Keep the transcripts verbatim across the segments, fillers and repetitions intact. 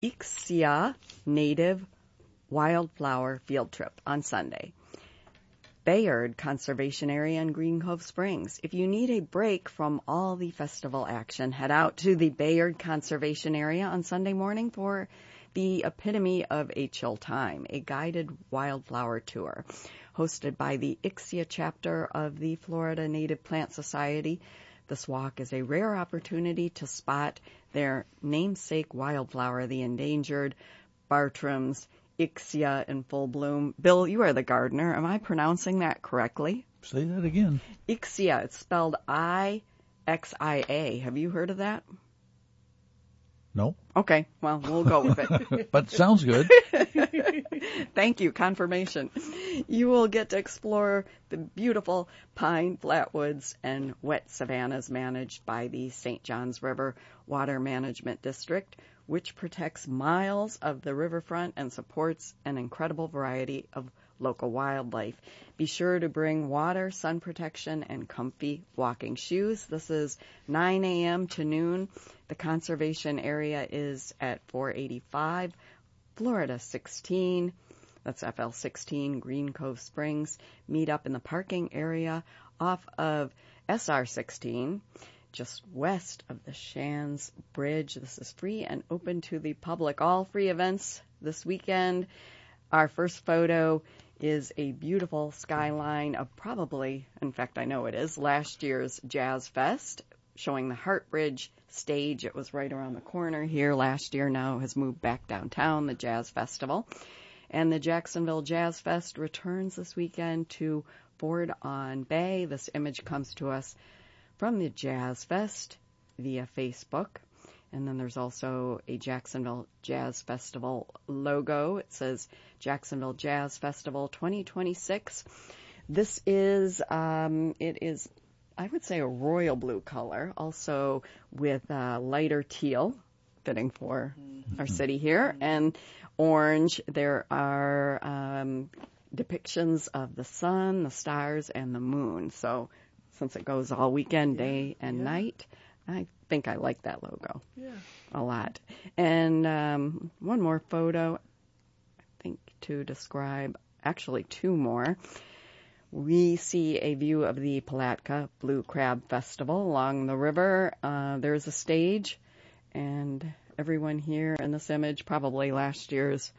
Ixia Native Wildflower Field Trip on Sunday. Bayard Conservation Area in Green Cove Springs. If you need a break from all the festival action, head out to the Bayard Conservation Area on Sunday morning for the epitome of a chill time, a guided wildflower tour hosted by the Ixia chapter of the Florida Native Plant Society. This walk is a rare opportunity to spot their namesake wildflower, the endangered Bartram's Ixia in full bloom. Bill, you are the gardener. Am I pronouncing that correctly? Say that again. Ixia. It's spelled I X I A. Have you heard of that? No. Okay. Well, we'll go with it. But sounds good. Thank you. Confirmation. You will get to explore the beautiful pine flatwoods and wet savannas managed by the Saint Johns River Water Management District, which protects miles of the riverfront and supports an incredible variety of local wildlife. Be sure to bring water, sun protection, and comfy walking shoes. This is nine a.m. to noon. The conservation area is at four eighty-five Florida sixteen. That's F L sixteen, Green Cove Springs. Meet up in the parking area off of S R sixteen. Just west of the Shands Bridge. This is free and open to the public. All free events this weekend. Our first photo is a beautiful skyline of probably, in fact, I know it is, last year's Jazz Fest, showing the Hartbridge stage. It was right around the corner here last year. Now it has moved back downtown, the Jazz Festival. And the Jacksonville Jazz Fest returns this weekend to Ford on Bay. This image comes to us from the Jazz Fest via Facebook. And then there's also a Jacksonville Jazz Festival logo. It says Jacksonville Jazz Festival twenty twenty-six. This is, um, it is, I would say, a royal blue color, also with uh, lighter teal, fitting for mm-hmm. our city here, mm-hmm. and orange. There are um, depictions of the sun, the stars, and the moon. So since it goes all weekend, yeah. day and yeah. night, I think I like that logo yeah. a lot. And um, one more photo, I think, to describe, actually two more. We see a view of the Palatka Blue Crab Festival along the river. Uh, there's a stage, and everyone here in this image, probably last year's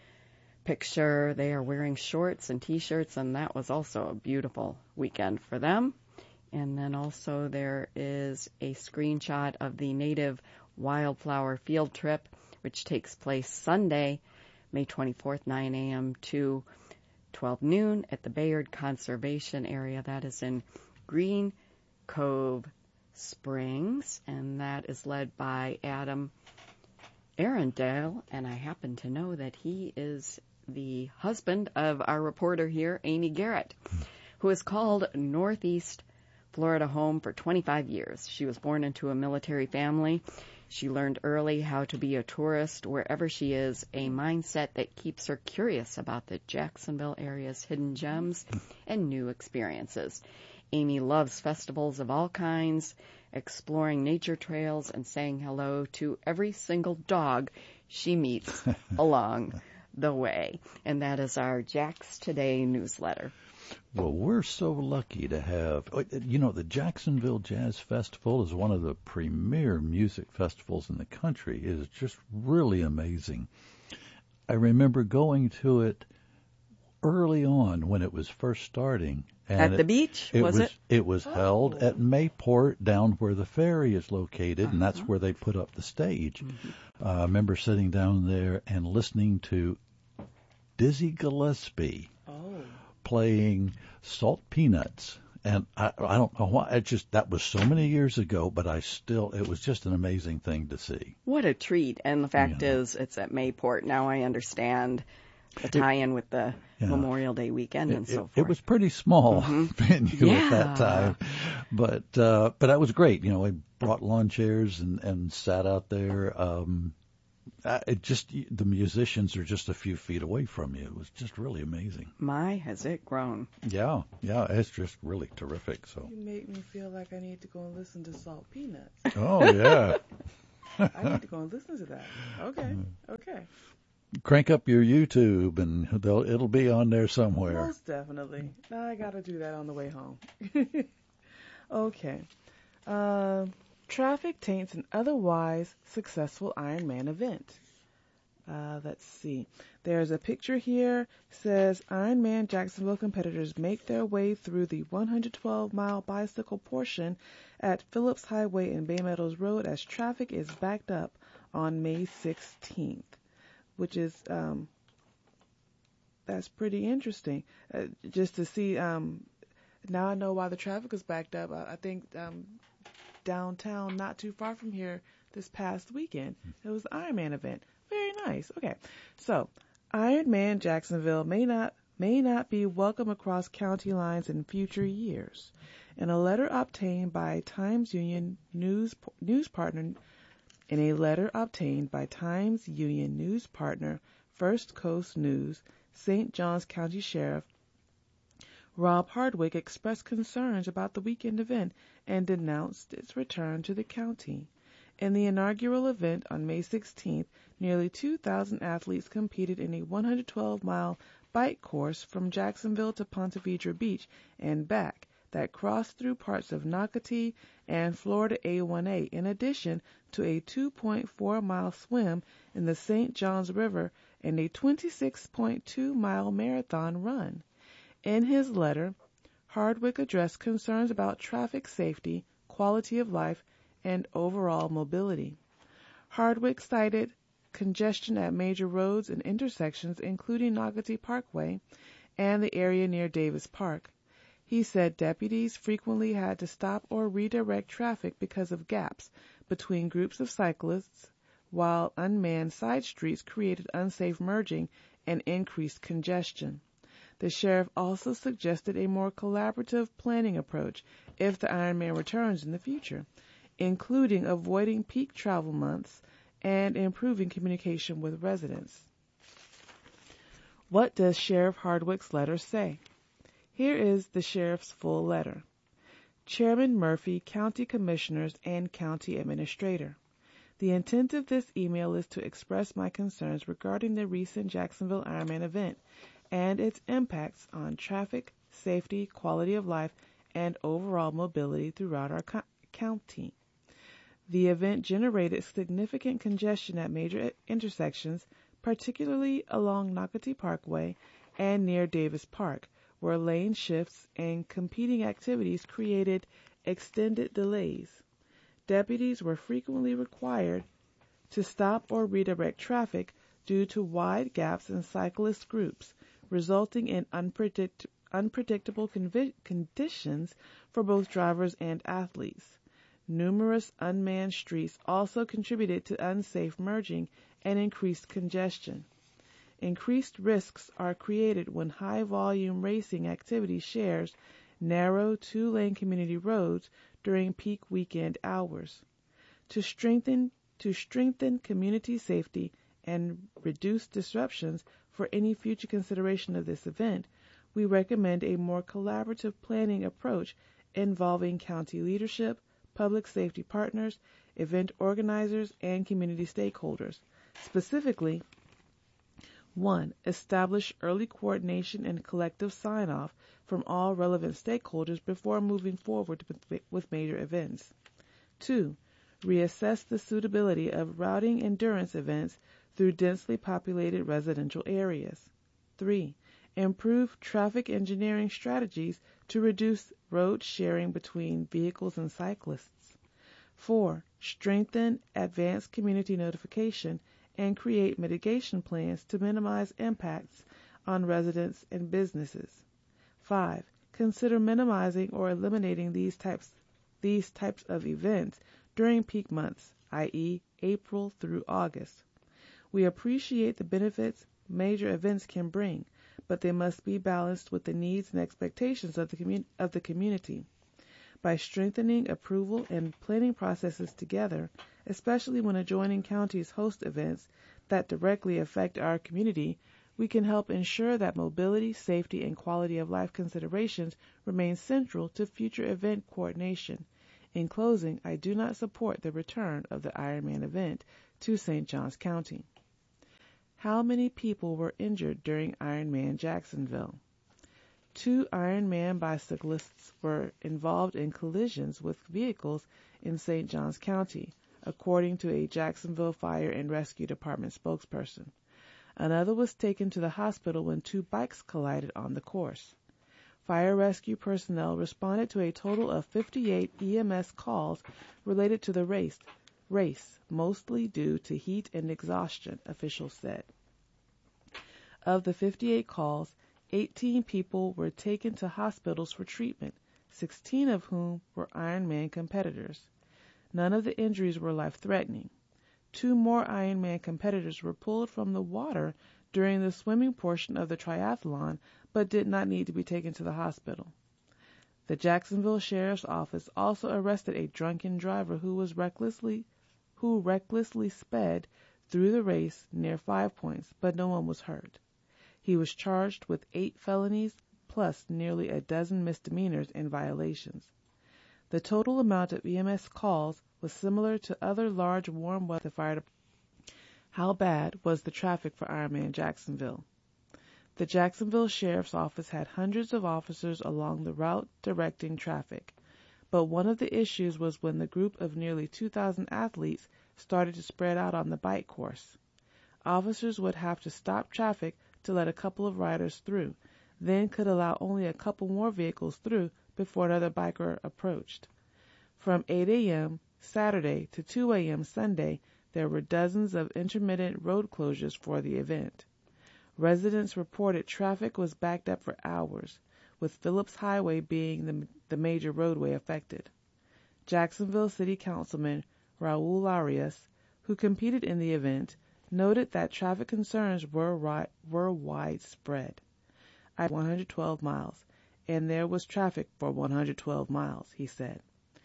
picture, they are wearing shorts and T-shirts, and that was also a beautiful weekend for them. And then also there is a screenshot of the Native Wildflower Field Trip, which takes place Sunday, May twenty-fourth, nine a.m. to twelve noon at the Bayard Conservation Area. That is in Green Cove Springs, and that is led by Adam Arundel, and I happen to know that he is the husband of our reporter here, Amy Garrett, who is called Northeast Florida home for twenty-five years. She was born into a military family. She learned early how to be a tourist wherever she is, a mindset that keeps her curious about the Jacksonville area's hidden gems and new experiences. Amy loves festivals of all kinds, exploring nature trails, and saying hello to every single dog she meets along the way. And that is our Jax Today newsletter. Well, we're so lucky to have, you know, the Jacksonville Jazz Festival is one of the premier music festivals in the country. It is just really amazing. I remember going to it early on when it was first starting. And at it, the beach, it was, was it? It was oh. held at Mayport, down where the ferry is located, uh-huh. and that's where they put up the stage. Mm-hmm. Uh, I remember sitting down there and listening to Dizzy Gillespie. Oh. Playing Salt Peanuts, and I, I don't know why. It just that was so many years ago, but I still it was just an amazing thing to see. What a treat! And the fact yeah. is, it's at Mayport. Now I understand the tie-in with the yeah. Memorial Day weekend it, and so it, forth. It was pretty small mm-hmm. venue yeah. at that time, but uh, but that was great. You know, I brought lawn chairs and and sat out there. Um, Uh, it just the musicians are just a few feet away from you. It was just really amazing. My, has it grown? Yeah, yeah, it's just really terrific. So you make me feel like I need to go and listen to Salt Peanuts. Oh yeah. I need to go and listen to that. Okay, okay. Crank up your YouTube, and they'll, it'll be on there somewhere. Most definitely. I got to do that on the way home. Okay. Uh, traffic taints an otherwise successful Ironman event. Uh, let's see. There's a picture here. It says Ironman Jacksonville competitors make their way through the one hundred twelve mile bicycle portion at Phillips Highway and Bay Meadows Road as traffic is backed up on May sixteenth, which is um, that's pretty interesting. Uh, just to see. Um, now I know why the traffic is backed up. I, I think um, downtown, not too far from here, this past weekend, it was the Ironman event. Very nice. Okay. So, Ironman Jacksonville may not may not be welcome across county lines in future years. In a letter obtained by Times Union News news partner in a letter obtained by Times Union news partner First Coast News, Saint Johns County Sheriff Rob Hardwick expressed concerns about the weekend event and denounced its return to the county. In the inaugural event on May sixteenth, nearly two thousand athletes competed in a one hundred twelve mile bike course from Jacksonville to Ponte Vedra Beach and back that crossed through parts of Nocatee and Florida A one A, in addition to a two point four mile swim in the Saint Johns River and a twenty-six point two mile marathon run. In his letter, Hardwick addressed concerns about traffic safety, quality of life, and overall mobility. Hardwick cited congestion at major roads and intersections, including Nocatee Parkway and the area near Davis Park. He said deputies frequently had to stop or redirect traffic because of gaps between groups of cyclists, while unmanned side streets created unsafe merging and increased congestion. The sheriff also suggested a more collaborative planning approach if the Ironman returns in the future, including avoiding peak travel months and improving communication with residents. What does Sheriff Hardwick's letter say? Here is the sheriff's full letter. Chairman Murphy, County Commissioners, and County Administrator. The intent of this email is to express my concerns regarding the recent Jacksonville Ironman event and its impacts on traffic, safety, quality of life, and overall mobility throughout our co- county. The event generated significant congestion at major intersections, particularly along Nocatee Parkway and near Davis Park, where lane shifts and competing activities created extended delays. Deputies were frequently required to stop or redirect traffic due to wide gaps in cyclist groups, resulting in unpredict- unpredictable convi- conditions for both drivers and athletes. Numerous unmanned streets also contributed to unsafe merging and increased congestion. Increased risks are created when high-volume racing activity shares narrow two-lane community roads during peak weekend hours. To strengthen to strengthen community safety and reduce disruptions for any future consideration of this event, we recommend a more collaborative planning approach involving county leadership, public safety partners, event organizers, and community stakeholders. Specifically, one. Establish early coordination and collective sign-off from all relevant stakeholders before moving forward with, with major events. Two. Reassess the suitability of routing endurance events through densely populated residential areas. Three. Improve traffic engineering strategies to reduce road sharing between vehicles and cyclists. Four. Strengthen advanced community notification and create mitigation plans to minimize impacts on residents and businesses. Five. Consider minimizing or eliminating these types these types of events during peak months, that is, April through August. We appreciate the benefits major events can bring, but they must be balanced with the needs and expectations of the, commun- of the community. By strengthening approval and planning processes together, especially when adjoining counties host events that directly affect our community, we can help ensure that mobility, safety, and quality of life considerations remain central to future event coordination. In closing, I do not support the return of the Ironman event to Saint Johns County. How many people were injured during Ironman Jacksonville? Two Ironman bicyclists were involved in collisions with vehicles in Saint Johns County, according to a Jacksonville Fire and Rescue Department spokesperson. Another was taken to the hospital when two bikes collided on the course. Fire rescue personnel responded to a total of fifty-eight E M S calls related to the race, race, mostly due to heat and exhaustion, officials said. Of the fifty-eight calls, eighteen people were taken to hospitals for treatment, sixteen of whom were Ironman competitors. None of the injuries were life-threatening. Two more Ironman competitors were pulled from the water during the swimming portion of the triathlon, but did not need to be taken to the hospital. The Jacksonville Sheriff's Office also arrested a drunken driver who was recklessly who recklessly sped through the race near Five Points, but no one was hurt. He was charged with eight felonies plus nearly a dozen misdemeanors and violations. The total amount of E M S calls was similar to other large warm weather fire departments. How bad was the traffic for Ironman Jacksonville? The Jacksonville Sheriff's Office had hundreds of officers along the route directing traffic, but one of the issues was when the group of nearly two thousand athletes started to spread out on the bike course. Officers would have to stop traffic to let a couple of riders through, then could allow only a couple more vehicles through before another biker approached. From eight a.m. Saturday to two a.m. Sunday, there were dozens of intermittent road closures for the event. Residents reported traffic was backed up for hours, with Phillips Highway being the, the major roadway affected. Jacksonville City Councilman Raul Arias, who competed in the event, noted that traffic concerns were, ri- were widespread. I one hundred twelve miles, and there was traffic for one hundred twelve miles, he said.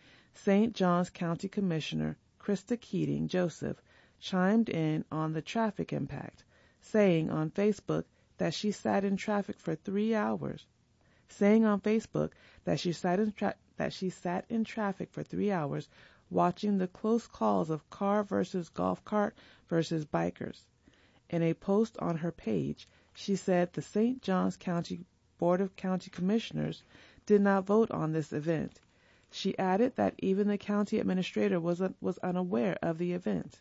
Saint Johns County Commissioner Krista Keating Joseph chimed in on the traffic impact, saying on Facebook that she sat in traffic for three hours. Saying on Facebook that she sat in tra- that she sat in traffic for three hours, watching the close calls of car versus golf cart versus bikers. In a post on her page, she said the Saint Johns County Board of County Commissioners did not vote on this event. She added that even the county administrator was un- was unaware of the event.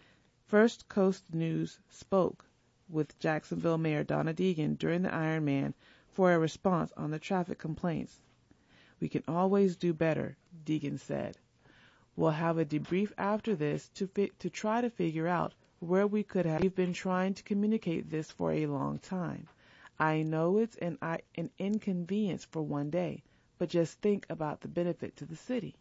First Coast News spoke with Jacksonville Mayor Donna Deegan during the Ironman for a response on the traffic complaints. We can always do better, Deegan said. We'll have a debrief after this to fi- to try to figure out where we could have. We've been trying to communicate this for a long time. I know it's an, an inconvenience for one day, but just think about the benefit to the city.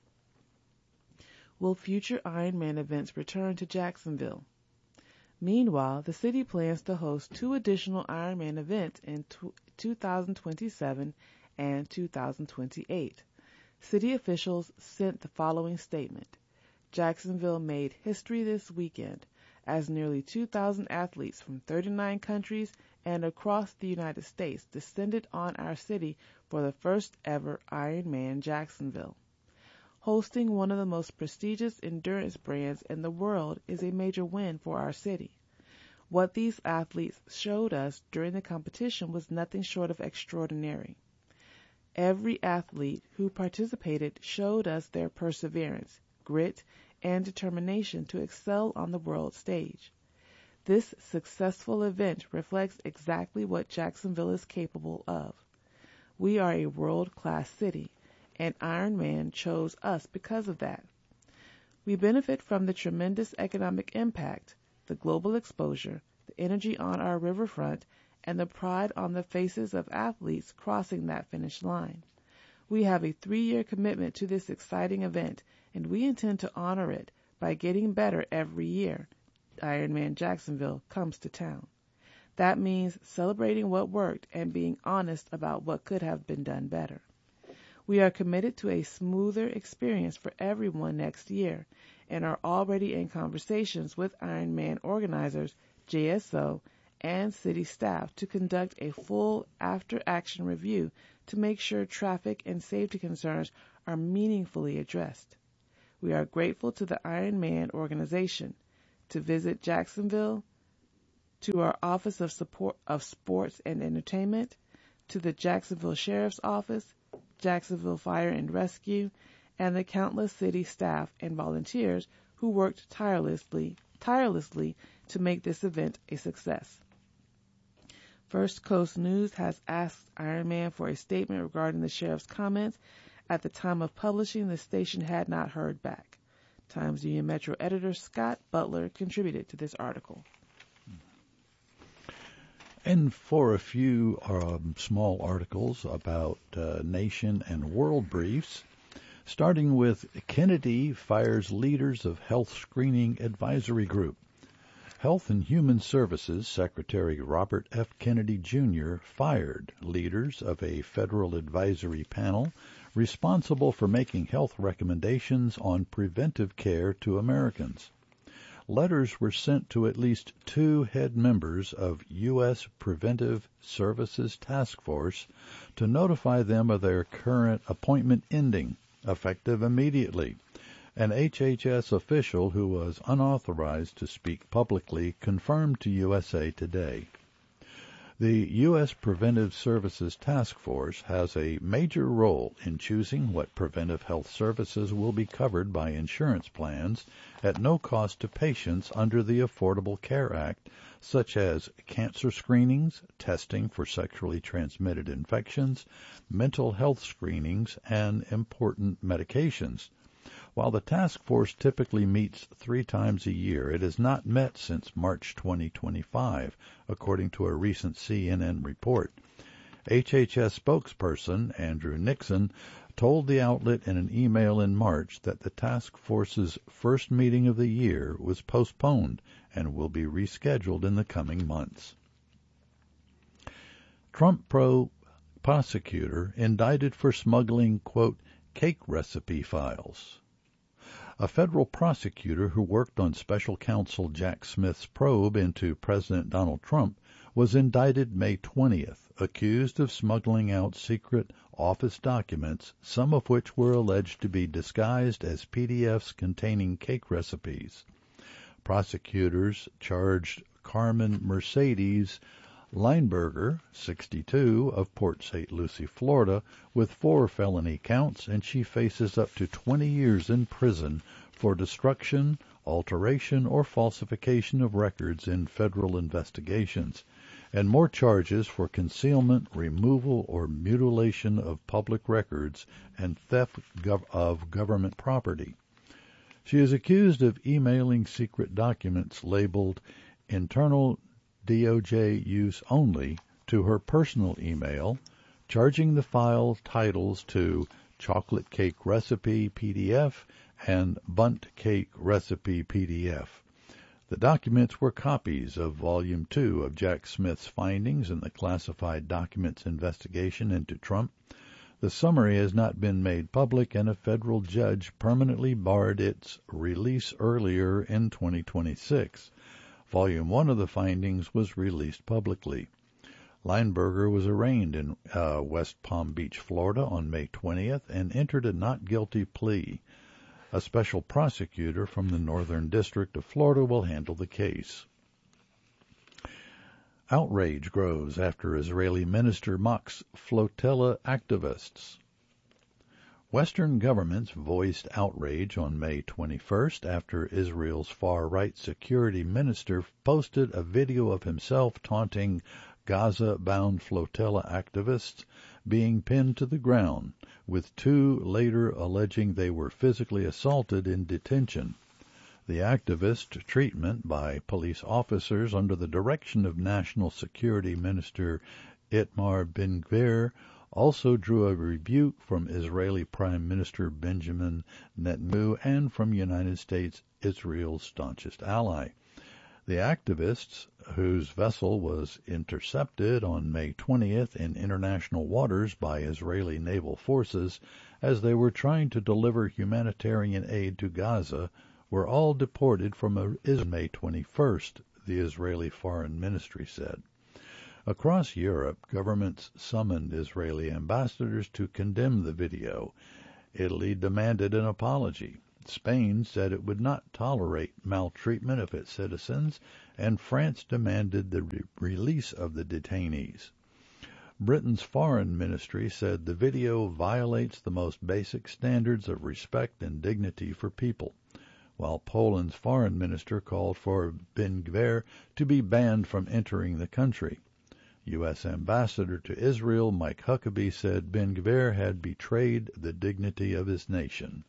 Will future Ironman events return to Jacksonville? Meanwhile, the city plans to host two additional Ironman events in two thousand twenty-seven and two thousand twenty-eight. City officials sent the following statement. Jacksonville made history this weekend as nearly two thousand athletes from thirty-nine countries and across the United States descended on our city for the first ever Ironman Jacksonville. Hosting one of the most prestigious endurance brands in the world is a major win for our city. What these athletes showed us during the competition was nothing short of extraordinary. Every athlete who participated showed us their perseverance, grit, and determination to excel on the world stage. This successful event reflects exactly what Jacksonville is capable of. We are a world-class city, and Ironman chose us because of that. We benefit from the tremendous economic impact, the global exposure, the energy on our riverfront, and the pride on the faces of athletes crossing that finish line. We have a three-year commitment to this exciting event, and we intend to honor it by getting better every year Ironman Jacksonville comes to town. That means celebrating what worked and being honest about what could have been done better. We are committed to a smoother experience for everyone next year and are already in conversations with Ironman organizers, J S O, and city staff to conduct a full after-action review to make sure traffic and safety concerns are meaningfully addressed. We are grateful to the Iron Man organization. To visit Jacksonville, to our Office of Support of Sports and Entertainment, to the Jacksonville Sheriff's Office, Jacksonville Fire and Rescue, and the countless city staff and volunteers who worked tirelessly, tirelessly to make this event a success. First Coast News has asked Iron Man for a statement regarding the sheriff's comments. At the time of publishing, the station had not heard back. Times Union Metro editor Scott Butler contributed to this article. And for a few um, small articles about uh, nation and world briefs, starting with Kennedy fires leaders of Health Screening Advisory Group. Health and Human Services Secretary Robert F. Kennedy, Junior fired leaders of a federal advisory panel responsible for making health recommendations on preventive care to Americans. Letters were sent to at least two head members of U S Preventive Services Task Force to notify them of their current appointment ending, effective immediately. An H H S official who was unauthorized to speak publicly confirmed to U S A Today. The U S Preventive Services Task Force has a major role in choosing what preventive health services will be covered by insurance plans at no cost to patients under the Affordable Care Act, such as cancer screenings, testing for sexually transmitted infections, mental health screenings, and important medications. While the task force typically meets three times a year, it has not met since March twenty twenty-five, according to a recent C N N report. H H S spokesperson Andrew Nixon told the outlet in an email in March that the task force's first meeting of the year was postponed and will be rescheduled in the coming months. Trump pro prosecutor indicted for smuggling, quote, cake recipe files. A federal prosecutor who worked on special counsel Jack Smith's probe into President Donald Trump was indicted May twentieth, accused of smuggling out secret office documents, some of which were alleged to be disguised as P D Fs containing cake recipes. Prosecutors charged Carmen Mercedes Lineberger, sixty-two, of Port Saint Lucie, Florida, with four felony counts, and she faces up to twenty years in prison for destruction, alteration, or falsification of records in federal investigations, and more charges for concealment, removal, or mutilation of public records and theft gov- of government property. She is accused of emailing secret documents labeled internal D O J use only to her personal email, charging the file titles to Chocolate Cake Recipe P D F and Bundt Cake Recipe P D F. The documents were copies of Volume two of Jack Smith's findings in the classified documents investigation into Trump. The summary has not been made public, and a federal judge permanently barred its release earlier in twenty twenty-six. Volume one of the findings was released publicly. Lineberger was arraigned in uh, West Palm Beach, Florida on May twentieth and entered a not guilty plea. A special prosecutor from the Northern District of Florida will handle the case. Outrage grows after Israeli minister mocks flotilla activists. Western governments voiced outrage on May twenty-first after Israel's far-right security minister posted a video of himself taunting Gaza-bound flotilla activists being pinned to the ground, with two later alleging they were physically assaulted in detention. The activist treatment by police officers under the direction of National Security Minister Itamar Ben-Gvir also drew a rebuke from Israeli Prime Minister Benjamin Netanyahu and from United States, Israel's staunchest ally. The activists, whose vessel was intercepted on May twentieth in international waters by Israeli naval forces as they were trying to deliver humanitarian aid to Gaza, were all deported from Israel May twenty-first, the Israeli Foreign Ministry said. Across Europe, governments summoned Israeli ambassadors to condemn the video. Italy demanded an apology. Spain said it would not tolerate maltreatment of its citizens, and France demanded the re- release of the detainees. Britain's foreign ministry said the video violates the most basic standards of respect and dignity for people, while Poland's foreign minister called for Ben-Gvir to be banned from entering the country. U S Ambassador to Israel Mike Huckabee said Ben-Gvir had betrayed the dignity of his nation.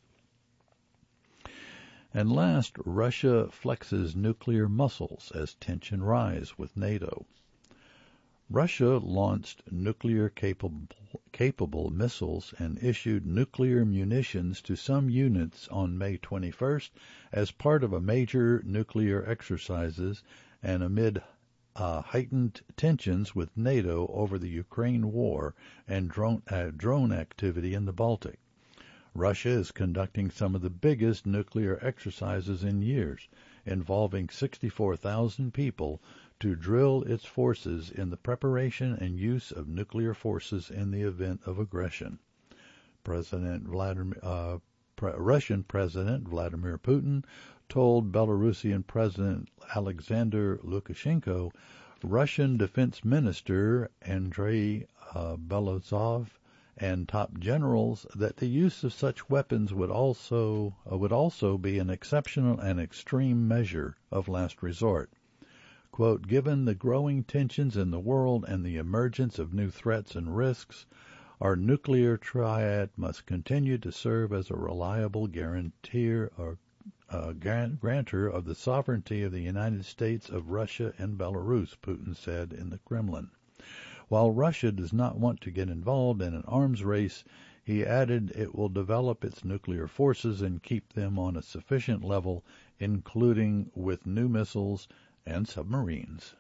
And last, Russia flexes nuclear muscles as tension rise with NATO. Russia launched nuclear-capable capable missiles and issued nuclear munitions to some units on May twenty-first as part of a major nuclear exercises and amid uh, heightened tensions with NATO over the Ukraine war and drone, uh, drone activity in the Baltic. Russia is conducting some of the biggest nuclear exercises in years, involving sixty-four thousand people to drill its forces in the preparation and use of nuclear forces in the event of aggression. President Vladimir, uh, Pre- Russian President Vladimir Putin told Belarusian President Alexander Lukashenko, Russian Defense Minister Andrei uh, Belozov, and top generals that the use of such weapons would also uh, would also be an exceptional and extreme measure of last resort. Quote, given the growing tensions in the world and the emergence of new threats and risks, our nuclear triad must continue to serve as a reliable guarantor or uh, grantor of the sovereignty of the United States, of Russia, and Belarus, Putin said in the Kremlin. While Russia does not want to get involved in an arms race, he added it will develop its nuclear forces and keep them on a sufficient level, including with new missiles and submarines.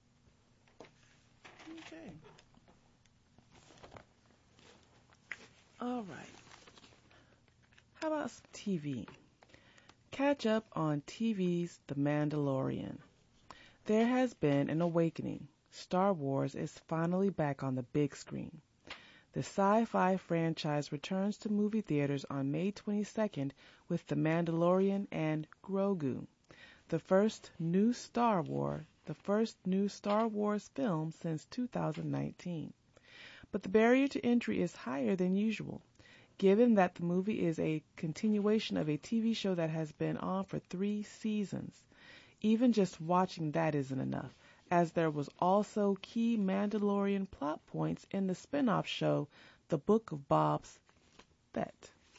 Okay. All right. How about some T V? Catch up on T V's The Mandalorian. There has been an awakening. Star Wars is finally back on the big screen. The sci-fi franchise returns to movie theaters on May twenty-second with The Mandalorian and Grogu, the first new Star Wars, the first new Star Wars film since two thousand nineteen. But the barrier to entry is higher than usual, given that the movie is a continuation of a T V show that has been on for three seasons. Even just watching that isn't enough, as there was also key Mandalorian plot points in the spin-off show, The Book of Bob's Fett.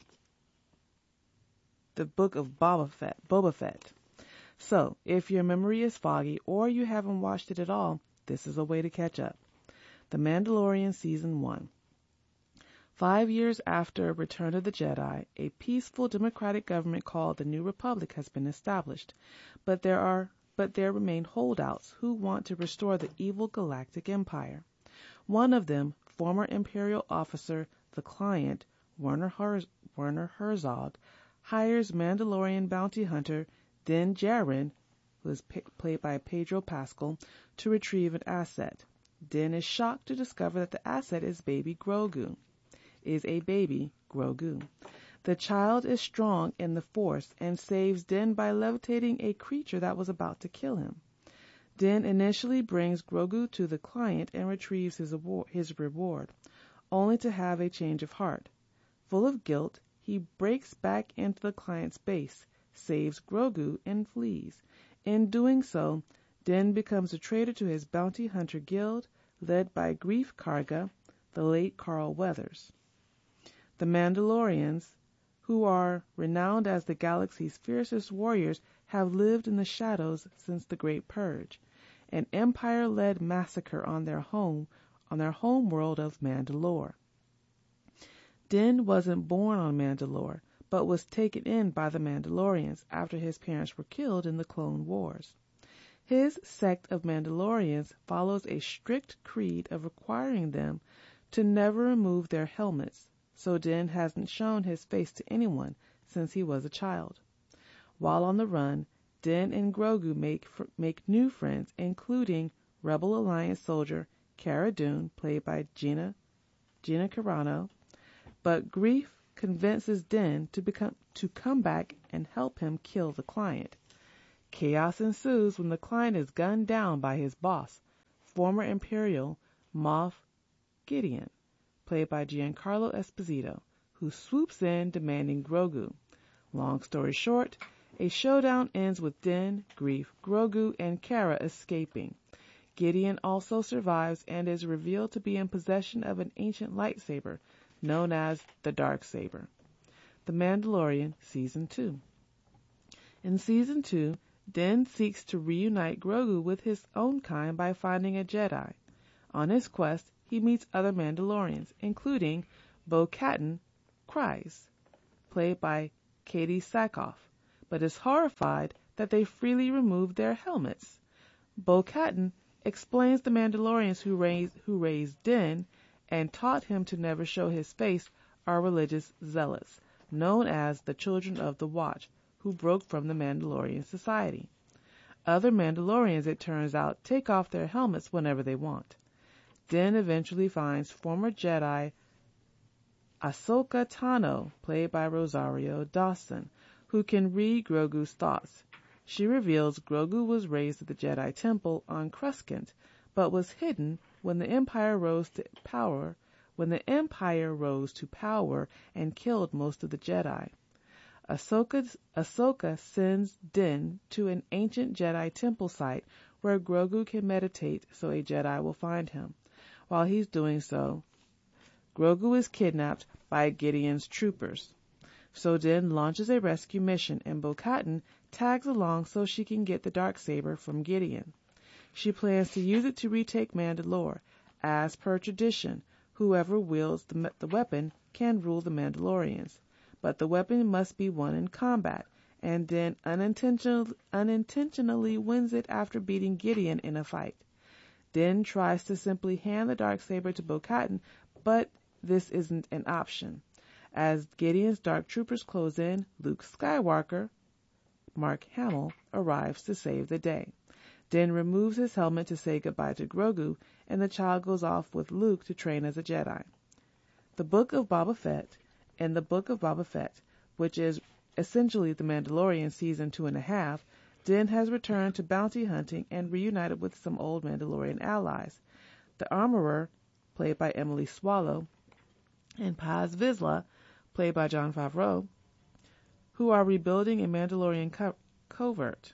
The Book of Boba Fett, Boba Fett. So, if your memory is foggy or you haven't watched it at all, this is a way to catch up. The Mandalorian Season one. Five years after Return of the Jedi, a peaceful democratic government called the New Republic has been established, but there are but there remain holdouts who want to restore the evil galactic empire. One of them, former Imperial officer the Client, Werner, Herz- Werner Herzog, hires Mandalorian bounty hunter Din Djarin, who is p- played by Pedro Pascal, to retrieve an asset. Din is shocked to discover that the asset is baby Grogu. Is a baby Grogu. The child is strong in the Force and saves Din by levitating a creature that was about to kill him. Din initially brings Grogu to the Client and retrieves his, award, his reward, only to have a change of heart. Full of guilt, he breaks back into the Client's base, saves Grogu, and flees. In doing so, Din becomes a traitor to his bounty hunter guild, led by Greef Karga, the late Carl Weathers. The Mandalorians, who are renowned as the galaxy's fiercest warriors, have lived in the shadows since the Great Purge, an Empire-led massacre on their home, on their home world of Mandalore. Din wasn't born on Mandalore, but was taken in by the Mandalorians after his parents were killed in the Clone Wars. His sect of Mandalorians follows a strict creed of requiring them to never remove their helmets, so Din hasn't shown his face to anyone since he was a child. While on the run, Din and Grogu make make new friends, including Rebel Alliance soldier Cara Dune, played by Gina Gina Carano. But Greef convinces Din to become to come back and help him kill the client. Chaos ensues when the client is gunned down by his boss, former Imperial Moff Gideon, played by Giancarlo Esposito, who swoops in demanding Grogu. Long story short, a showdown ends with Din, Greef, Grogu, and Cara escaping. Gideon also survives and is revealed to be in possession of an ancient lightsaber known as the Darksaber. The Mandalorian Season two. In Season two, Din seeks to reunite Grogu with his own kind by finding a Jedi. On his quest, he meets other Mandalorians, including Bo-Katan Kryze, played by Katie Sackhoff, but is horrified that they freely removed their helmets. Bo-Katan explains the Mandalorians who raised, who raised Din and taught him to never show his face are religious zealots, known as the Children of the Watch, who broke from the Mandalorian society. Other Mandalorians, it turns out, take off their helmets whenever they want. Din eventually finds former Jedi Ahsoka Tano, played by Rosario Dawson, who can read Grogu's thoughts. She reveals Grogu was raised at the Jedi Temple on Coruscant, but was hidden when the Empire rose to power, when the Empire rose to power and killed most of the Jedi. Ahsoka, Ahsoka sends Din to an ancient Jedi temple site where Grogu can meditate so a Jedi will find him. While he's doing so, Grogu is kidnapped by Gideon's troopers. So Din launches a rescue mission, and Bo-Katan tags along so she can get the Darksaber from Gideon. She plans to use it to retake Mandalore. As per tradition, whoever wields the, the weapon can rule the Mandalorians, but the weapon must be won in combat, and Din unintentional, unintentionally wins it after beating Gideon in a fight. Din tries to simply hand the Darksaber to Bo-Katan, but this isn't an option. As Gideon's dark troopers close in, Luke Skywalker, Mark Hamill, arrives to save the day. Din removes his helmet to say goodbye to Grogu, and the child goes off with Luke to train as a Jedi. The Book of Boba Fett and the Book of Boba Fett, which is essentially The Mandalorian Season two and a half, Din has returned to bounty hunting and reunited with some old Mandalorian allies. The Armorer, played by Emily Swallow, and Paz Vizsla, played by Jon Favreau, who are rebuilding a Mandalorian co- covert.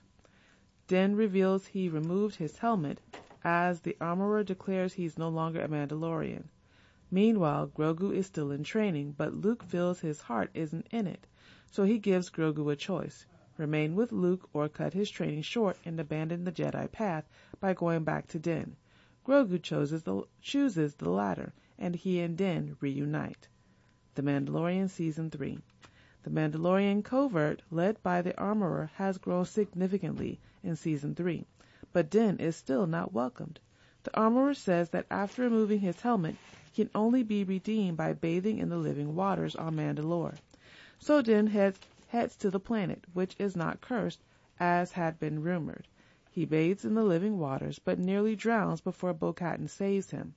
Din reveals he removed his helmet, as the Armorer declares he's no longer a Mandalorian. Meanwhile, Grogu is still in training, but Luke feels his heart isn't in it, so he gives Grogu a choice: remain with Luke or cut his training short and abandon the Jedi path by going back to Din. Grogu chooses the, chooses the latter, and he and Din reunite. The Mandalorian Season three. The Mandalorian covert, led by the Armorer, has grown significantly in Season three, but Din is still not welcomed. The Armorer says that after removing his helmet, he can only be redeemed by bathing in the living waters on Mandalore. So Din heads, heads to the planet, which is not cursed, as had been rumored. He bathes in the living waters, but nearly drowns before Bo-Katan saves him.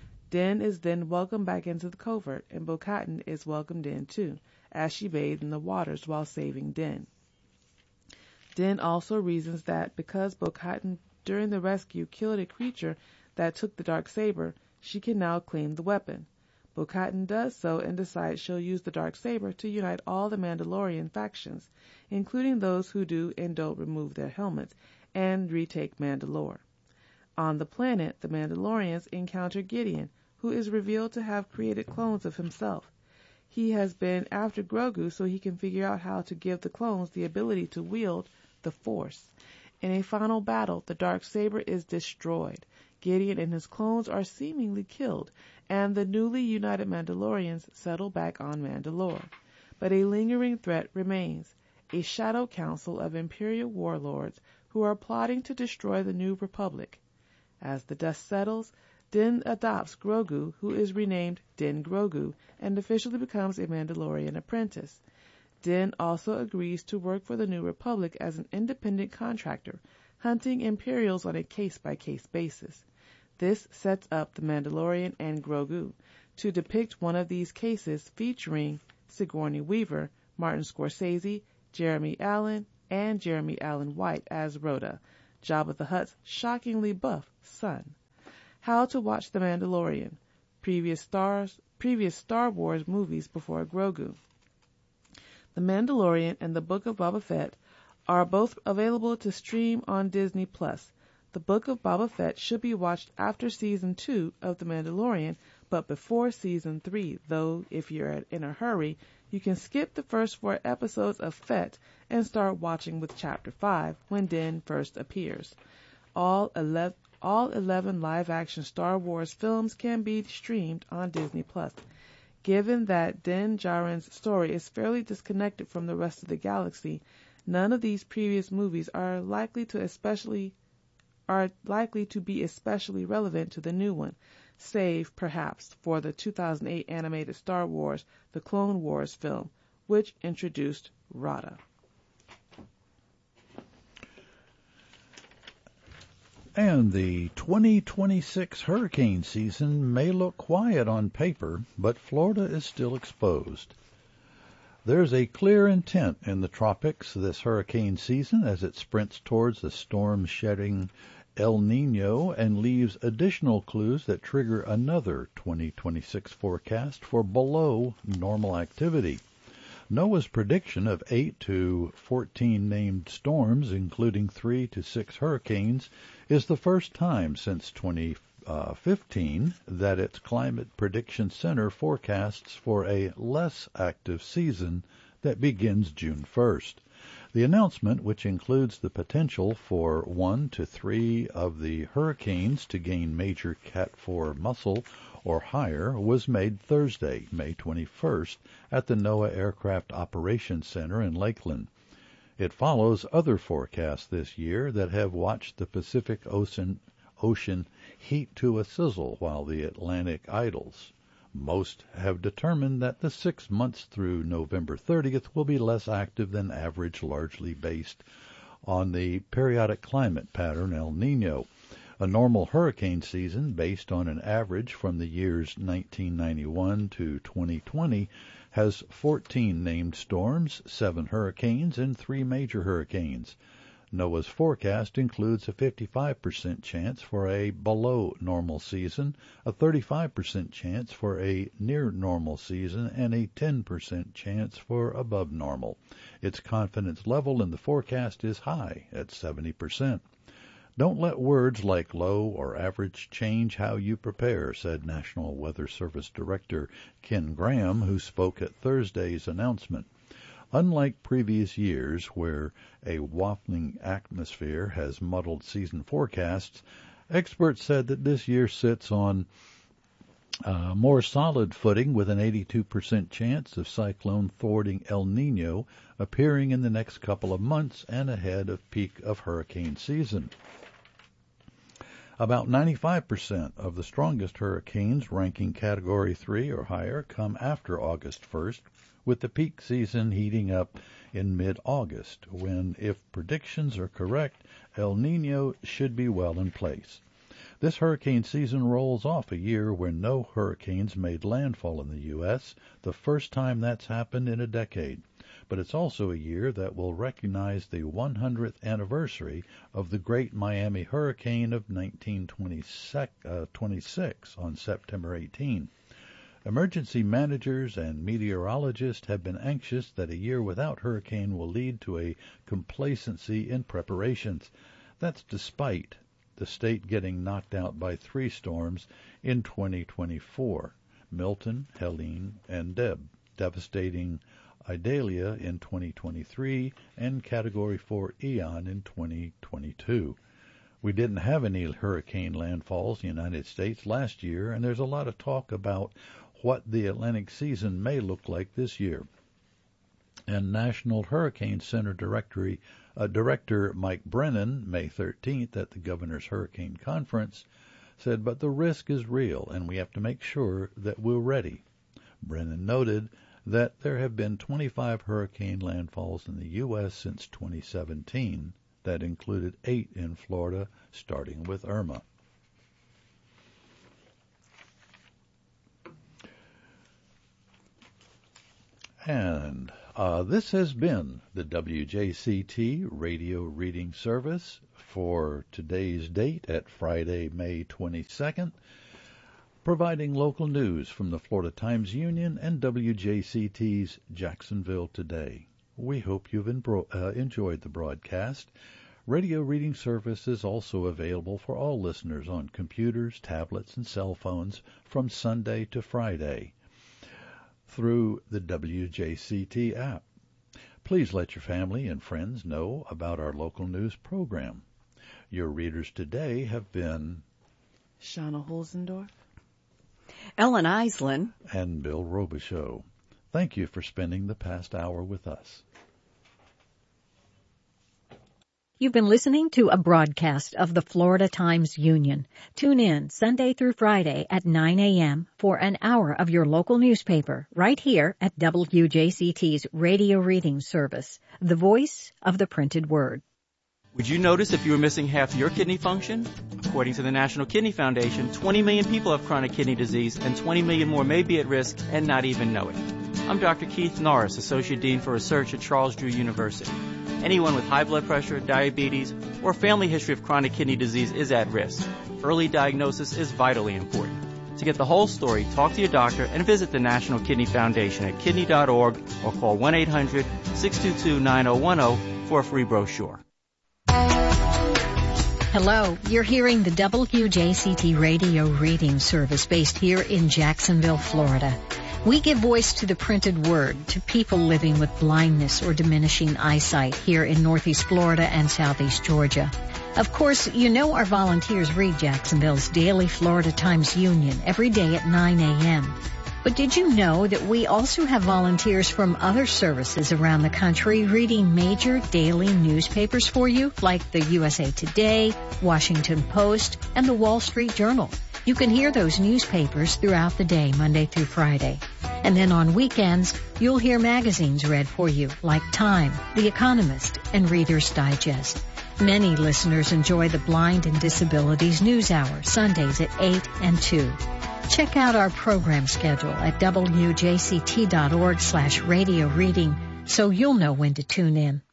Din is then welcomed back into the covert, and Bo-Katan is welcomed in too, as she bathed in the waters while saving Din. Din also reasons that because Bo-Katan during the rescue killed a creature that took the Darksaber, she can now claim the weapon. Bo-Katan does so and decides she'll use the Darksaber to unite all the Mandalorian factions, including those who do and don't remove their helmets, and retake Mandalore. On the planet, the Mandalorians encounter Gideon, who is revealed to have created clones of himself. He has been after Grogu so he can figure out how to give the clones the ability to wield the Force. In a final battle, the Darksaber is destroyed. Gideon and his clones are seemingly killed, and the newly united Mandalorians settle back on Mandalore. But a lingering threat remains: a shadow council of Imperial warlords who are plotting to destroy the New Republic. As the dust settles, Din adopts Grogu, who is renamed Din Grogu, and officially becomes a Mandalorian apprentice. Din also agrees to work for the New Republic as an independent contractor, hunting Imperials on a case-by-case basis. This sets up The Mandalorian and Grogu, to depict one of these cases featuring Sigourney Weaver, Martin Scorsese, Jeremy Allen, and Jeremy Allen White as Rhoda, Jabba the Hutt's shockingly buff son. How to watch The Mandalorian, previous stars, previous Star Wars movies before Grogu. The Mandalorian and the Book of Boba Fett are both available to stream on Disney Plus. The Book of Boba Fett should be watched after Season two of The Mandalorian, but before Season three, though if you're in a hurry, you can skip the first four episodes of Fett and start watching with Chapter five when Din first appears. All eleven, all eleven live-action Star Wars films can be streamed on Disney Plus. Given that Din Djarin's story is fairly disconnected from the rest of the galaxy, none of these previous movies are likely to especially are likely to be especially relevant to the new one, save perhaps for the two thousand eight animated Star Wars The Clone Wars film, which introduced Rada. And the twenty twenty-six hurricane season may look quiet on paper, but Florida is still exposed. There's a clear intent in the tropics this hurricane season as it sprints towards the storm-shedding El Nino and leaves additional clues that trigger another twenty twenty-six forecast for below normal activity. NOAA's prediction of eight to fourteen named storms, including three to six hurricanes, is the first time since twenty fifteen that its Climate Prediction Center forecasts for a less active season that begins June first. The announcement, which includes the potential for one to three of the hurricanes to gain major Cat four muscle or higher, was made Thursday, May twenty-first, at the NOAA Aircraft Operations Center in Lakeland. It follows other forecasts this year that have watched the Pacific Ocean, ocean heat to a sizzle while the Atlantic idles. Most have determined that the six months through November thirtieth will be less active than average, largely based on the periodic climate pattern El Nino. A normal hurricane season based on an average from the years nineteen ninety-one to twenty twenty has fourteen named storms, seven hurricanes, and three major hurricanes. NOAA's forecast includes a fifty-five percent chance for a below normal season, a thirty-five percent chance for a near normal season, and a ten percent chance for above normal. Its confidence level in the forecast is high at seventy percent. Don't let words like low or average change how you prepare, said National Weather Service Director Ken Graham, who spoke at Thursday's announcement. Unlike previous years where a waffling atmosphere has muddled season forecasts, experts said that this year sits on a more solid footing with an eighty-two percent chance of cyclone thwarting El Nino appearing in the next couple of months and ahead of peak of hurricane season. About ninety-five percent of the strongest hurricanes ranking Category three or higher come after August first, with the peak season heating up in mid-August, when, if predictions are correct, El Nino should be well in place. This hurricane season rolls off a year where no hurricanes made landfall in the U S, the first time that's happened in a decade. But it's also a year that will recognize the one hundredth anniversary of the Great Miami Hurricane of nineteen twenty-six on September eighteenth. Emergency managers and meteorologists have been anxious that a year without hurricane will lead to a complacency in preparations. That's despite the state getting knocked out by three storms in twenty twenty-four, Milton, Helene, and Deb, devastating Idalia in twenty twenty-three, and Category four Ian in twenty twenty-two. We didn't have any hurricane landfalls in the United States last year, and there's a lot of talk about what the Atlantic season may look like this year. And National Hurricane Center Director, uh, Director Mike Brennan, May thirteenth, at the Governor's Hurricane Conference, said, but the risk is real, and we have to make sure that we're ready. Brennan noted that there have been twenty-five hurricane landfalls in the U S since twenty seventeen. That included eight in Florida, starting with Irma. And uh, this has been the W J C T Radio Reading Service for today's date at Friday, May twenty-second, providing local news from the Florida Times Union and W J C T's Jacksonville Today. We hope you've embro- uh, enjoyed the broadcast. Radio Reading Service is also available for all listeners on computers, tablets, and cell phones from Sunday to Friday through the W J C T app. Please let your family and friends know about our local news program. Your readers today have been Shauna Holzendorf, Ellen Eisland, and Bill Robichaux. Thank you for spending the past hour with us. You've been listening to a broadcast of the Florida Times Union. Tune in Sunday through Friday at nine a.m. for an hour of your local newspaper right here at W J C T's Radio Reading Service, the voice of the printed word. Would you notice if you were missing half your kidney function? According to the National Kidney Foundation, twenty million people have chronic kidney disease and twenty million more may be at risk and not even know it. I'm Doctor Keith Norris, Associate Dean for Research at Charles Drew University. Anyone with high blood pressure, diabetes, or family history of chronic kidney disease is at risk. Early diagnosis is vitally important. To get the whole story, talk to your doctor and visit the National Kidney Foundation at kidney dot org or call one eight hundred six two two nine zero one zero for a free brochure. Hello, you're hearing the W J C T Radio Reading Service based here in Jacksonville, Florida. We give voice to the printed word to people living with blindness or diminishing eyesight here in Northeast Florida and Southeast Georgia. Of course, you know our volunteers read Jacksonville's daily Florida Times Union every day at nine a.m. But did you know that we also have volunteers from other services around the country reading major daily newspapers for you, like the U S A Today, Washington Post, and the Wall Street Journal? You can hear those newspapers throughout the day, Monday through Friday. And then on weekends, you'll hear magazines read for you, like Time, The Economist, and Reader's Digest. Many listeners enjoy the Blind and Disabilities News Hour, Sundays at eight and two. Check out our program schedule at W J C T dot org slash radio reading so you'll know when to tune in.